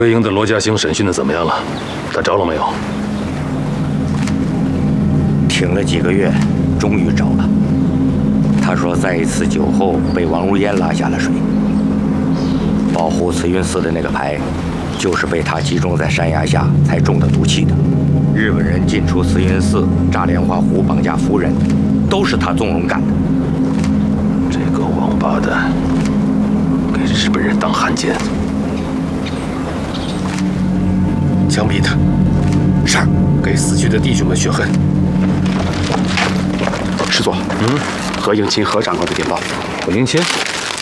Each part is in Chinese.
魏营的罗家兴审讯的怎么样了？他着了没有？ 挺了几个月，终于着了。他说，在一次酒后被王如烟拉下了水。保护慈云寺的那个牌，就是被他集中在山崖下才中的毒气的。日本人进出慈云寺、炸莲花湖、绑架夫人，都是他纵容干的。 这个王八蛋，给日本人当汉奸。 枪毙他！是，给死去的弟兄们雪恨。 师座，何应钦何长官的电报。 何应钦，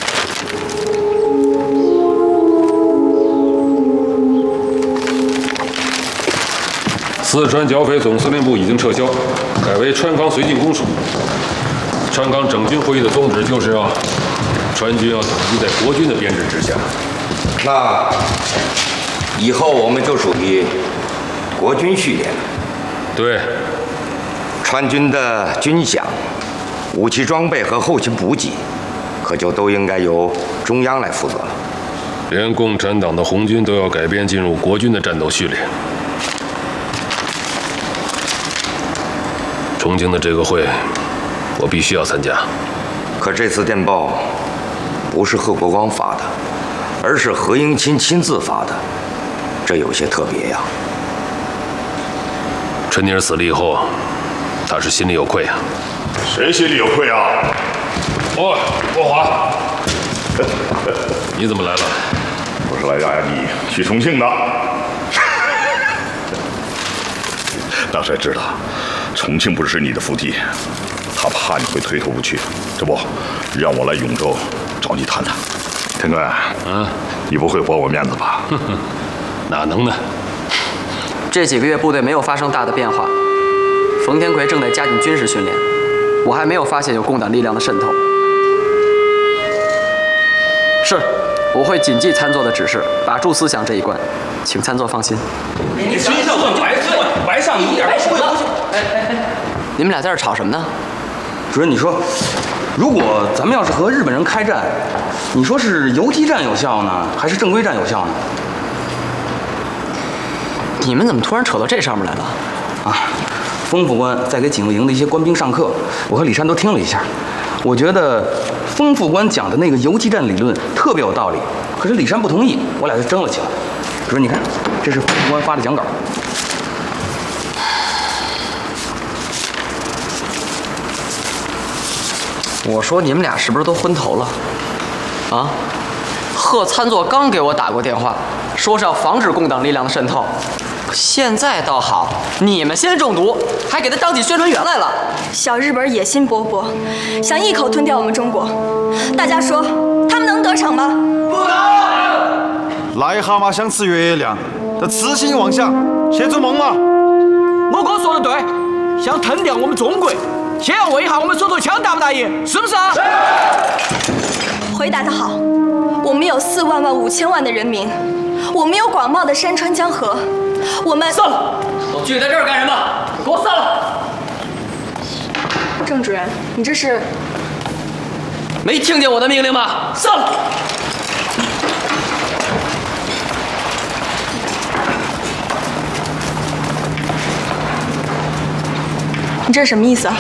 四川剿匪总司令部已经撤销，改为川康绥靖公署。川康整军会议的宗旨就是要川军要统一在国军的编制之下。 那以后我们就属于国军序列了。 对， 川军的军饷、武器装备和后勤补给，可就都应该由中央来负责了。 连共产党的红军都要改编进入国军的战斗序列。重庆的这个会，我必须要参加。 可这次电报不是贺国光发的，而是何应钦亲自发的，这有些特别呀。 陈妮儿死了以后，他是心里有愧啊。 谁心里有愧啊？ 哦，国华，你怎么来了？ 我是来让你去重庆的。大帅知道，重庆不是你的腹地，他怕你会推脱不去，这不，让我来永州找你谈谈。天哥，你不会驳我面子吧？ 哪能呢？ 这几个月部队没有发生大的变化，冯天奎正在加紧军事训练，我还没有发现有共党力量的渗透。是，我会谨记参座的指示，把住思想这一关，请参座放心。 你身上算白上一点不会。 你们俩在这吵什么呢？ 主任，你说，如果咱们要是和日本人开战，你说是游击战有效呢，还是正规战有效呢？ 你们怎么突然扯到这上面来了？ 啊，丰副官在给警卫营的一些官兵上课，我和李山都听了一下。我觉得丰副官讲的那个游击战理论特别有道理，可是李山不同意，我俩就争了起来。主任，你看，这是丰副官发的讲稿。 我说你们俩是不是都昏头了？啊？贺参座刚给我打过电话，说是要防止共党力量的渗透。现在倒好，你们先中毒，还给他当起宣传员来了。 小日本野心勃勃，想一口吞掉我们中国。大家说，他们能得逞吗？不能。 癞蛤蟆想吃月亮，这痴心妄想，写做梦嘛！ 我哥说的对，想吞掉我们中国，先要问一下我们手头枪答不答应，是不是啊？ 回答得好，我们有4万5千万的人民，我们有广袤的山川江河，我们散了，都聚在这儿干什么？给我散了！ 郑主任，你这是没听见我的命令吗？散了！ 你这是什么意思啊？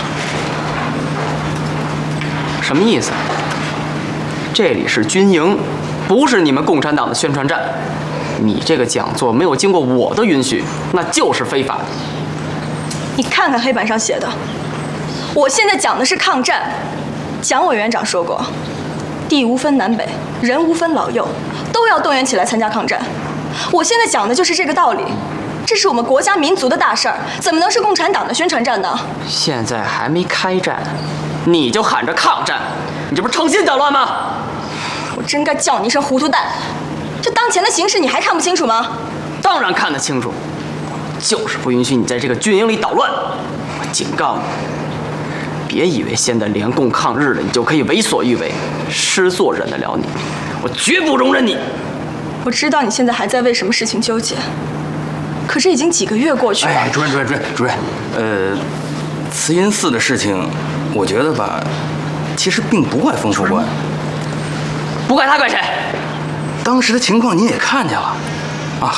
什么意思？这里是军营，不是你们共产党的宣传站。你这个讲座没有经过我的允许，那就是非法的。 你看看黑板上写的，我现在讲的是抗战。蒋委员长说过，地无分南北，人无分老幼，都要动员起来参加抗战。我现在讲的就是这个道理。这是我们国家民族的大事儿，怎么能是共产党的宣传战呢？ 现在还没开战，你就喊着抗战，你这不是诚心捣乱吗？ 我真该叫你一声糊涂蛋！这当前的形势你还看不清楚吗？ 当然看得清楚，就是不允许你在这个军营里捣乱。我警告你，别以为现在联共抗日了，你就可以为所欲为，师座忍得了你，我绝不容忍你。 我知道你现在还在为什么事情纠结，可是已经几个月过去了。 主任，慈云寺的事情，我觉得吧，其实并不怪丰副官。 不怪他，怪谁？ 当时的情况您也看见了，